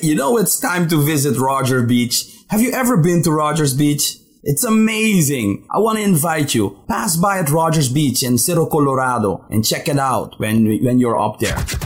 you know it's time to visit Roger Beach. Have you ever been to Rogers Beach? It's amazing. I want to invite you. Pass by at Rogers Beach in Cerro Colorado and check it out when you're up there.